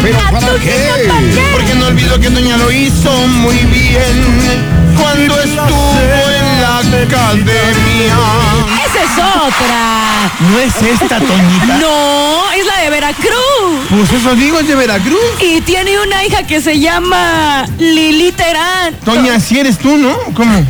¿Pero para qué? Porque no olvido que doña lo hizo muy bien cuando estuvo en la academia. ¡Esa es otra! ¿No es esta, Toñita? No, es la de Veracruz. Pues eso digo, es de Veracruz. Y tiene una hija que se llama Lili Terán. Toña, si eres tú, ¿no? ¿Cómo?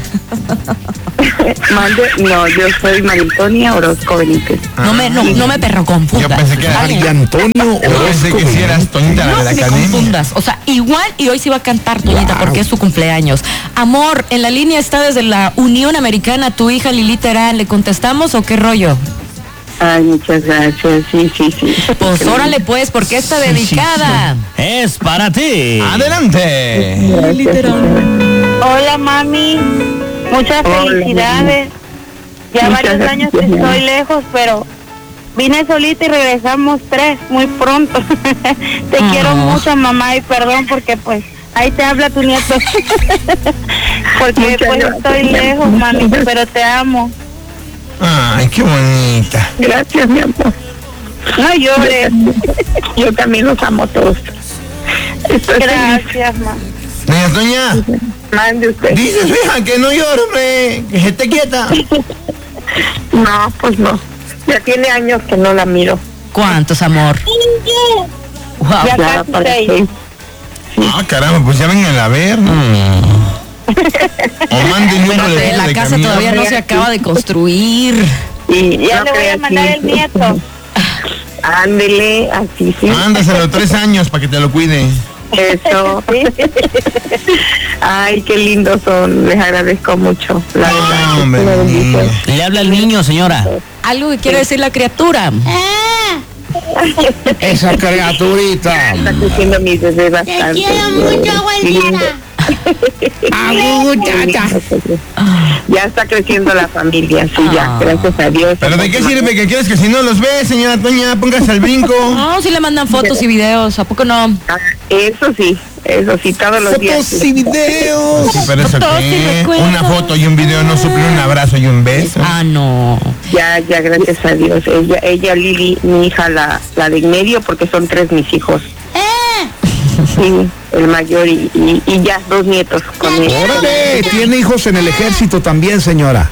No, yo soy María Orozco Benítez. No me perro confundas. Yo pensé que era María Antonio Yo pensé Orozco que si eras Toñita, la No de la me academia. confundas. O sea, igual y hoy sí va a cantar Toñita porque es su cumpleaños. Amor, en la línea está desde la Unión Americana tu hija Lili Terán. ¿Le contestamos o qué rollo? Ay, muchas gracias. Sí. Pues órale pues, porque está dedicada. Es para ti. Adelante. Lili Terán. Hola, mami. Muchas felicidades. Ya Muchas varios años que gracias. estoy lejos, pero vine solita y regresamos 3 muy pronto. Te quiero mucho, mamá, y perdón porque pues ahí te habla tu nieto. Porque Muchas pues gracias, estoy mi lejos, amor. mami, pero te amo. Ay, qué bonita. Gracias, mi amor. No llores. Yo también los amo a todos. Estoy feliz. Gracias, mamá. Doña Toña, Mande usted. dice su hija que no llore, hombre, que se esté quieta. No, pues no. Ya tiene años que no la miro. ¿Cuántos, amor? Wow. Ya Ya casi para 6. 6. Ah, caramba, pues ya vengan a ver, ¿no? O manden un Espérate, boleto la de casa camino. todavía no se acaba de construir. Y Ya no le voy a creas, mandar sí. el nieto. Ándele, así sí. Mándaselo 3 años para que te lo cuide. Eso. Ay, qué lindos son. Les agradezco mucho. La verdad. hombre, Una bendición. niña. Le habla el niño, señora. Algo que quiere decir la criatura. Esa criaturita. Está creciendo mi bebé bastante. Te quiero mucho, abuelita. Ya está creciendo la familia, sí, ya, gracias a Dios. ¿Pero de qué sirve que quieres que si no los ves, señora Toña, póngase al brinco? No, si le mandan fotos y videos, ¿a poco no? Ah, eso sí, todos los días. Fotos y videos. Sí, pero eso Fotos y qué, recuerdos. una foto y un video no suplen un abrazo y un beso. Ah, no. Ya, gracias a Dios. Ella Lili, mi hija, la de en medio, porque son 3 mis hijos. Sí, el mayor y ya 2 nietos con él. Órale, tiene hijos en el ejército también, señora.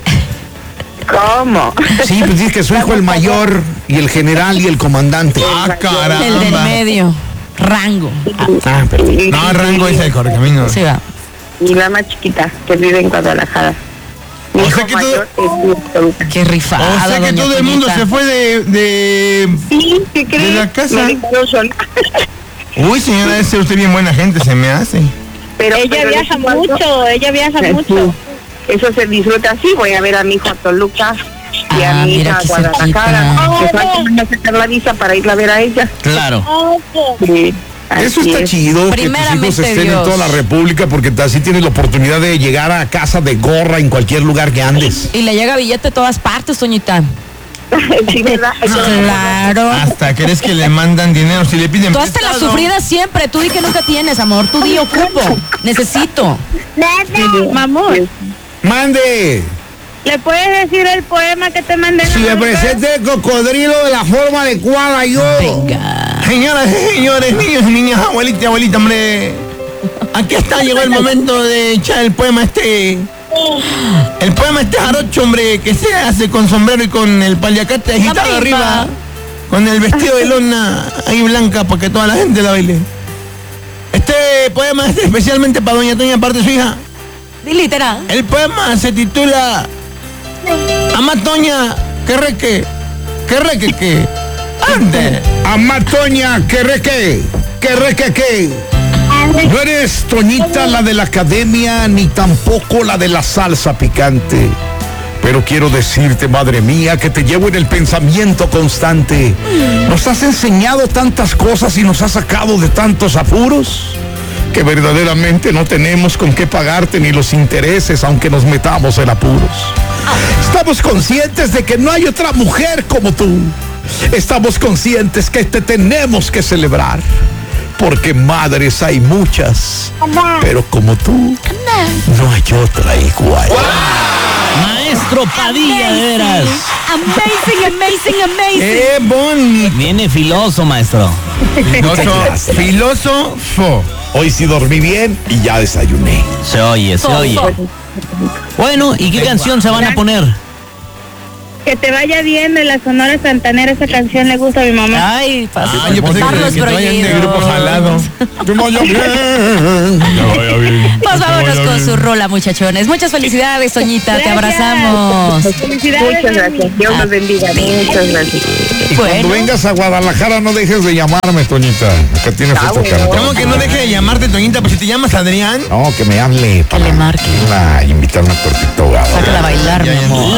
¿Cómo? Sí, pues dice que su hijo el mayor y el general y el comandante. Ah, El del caramba. medio. Rango. Ah, pero No, Rango es el Correcamino. Sí, va. Y la más chiquita, que vive en Guadalajara. Mi O sea hijo que todo- mayor es Toluca. Qué rifada. O sea que doña todo el mundo Toñita. se fue de... Sí, ¿qué crees? ¿De la casa? Me dejaron sola. Uy, señora, es usted bien buena gente, se me hace. Pero Ella viaja mucho, Sí, eso se disfruta así. Voy a ver a mi hijo a Toluca y a Ah, mi mira hija a qué Guadalajara. cerquita. Que falta sacar la visa para ir a ver a ella. Claro. Sí, eso así está es. chido, que tus Primeramente, hijos estén Dios. en toda la República, porque así tienes la oportunidad de llegar a casa de gorra en cualquier lugar que andes. Y le llega billete de todas partes, Toñita. Sí, ¿verdad? Claro. Hasta crees que le mandan dinero si le piden Tú hazte la prestado. sufrida siempre. Tú di que nunca tienes, amor. Tú di ocupo. Necesito. Mamor, ¡Mande! ¿le puedes decir el poema que te mandé? Si me presente el cocodrilo de la forma adecuada, yo. Venga. Señoras y señores, niños y niñas, abuelita y abuelita, hombre. Aquí está, llegó el momento de echar el poema este. El poema este jarocho, hombre, que se hace con sombrero y con el paliacate agitado marimba. arriba. Con el vestido de lona ahí blanca para que toda la gente la baile. Este poema es especialmente para doña Toña, aparte de su hija. Di literal. El poema se titula Amá Toña, que reque, que ande. Amatoña, que reque. No eres Toñita la de la academia, ni tampoco la de la salsa picante. Pero quiero decirte, madre mía, que te llevo en el pensamiento constante. Nos has enseñado tantas cosas y nos has sacado de tantos apuros que verdaderamente no tenemos con qué pagarte ni los intereses, aunque nos metamos en apuros. Estamos conscientes de que no hay otra mujer como tú. Estamos conscientes que te tenemos que celebrar. Porque madres hay muchas, pero como tú, no hay otra igual. Maestro Padilla, de veras. Amazing. ¡Qué bonito! Viene filoso, maestro. Filósofo. Hoy sí dormí bien y ya desayuné. Se oye. Bueno, ¿y qué canción se van a poner? Que te vaya bien de la Sonora Santanera, esa canción le gusta a mi mamá. Ay, pasa. Yo pensé que te vayan de grupo jalado. Que vaya bien. Pues vámonos con su rola, muchachones. Muchas felicidades, Toñita. Te Gracias. abrazamos. Felicidades. Muchas gracias. Dios los bendiga. Muchas gracias. Y cuando vengas a Guadalajara no dejes de llamarme, Toñita. Acá tienes esta bueno. carta. ¿Cómo que no deje de llamarte, Toñita? Pues si te llamas Adrián. No, que me hable. Que le marque. Invitar una tortita ahogada. Sácala a bailar, mi amor.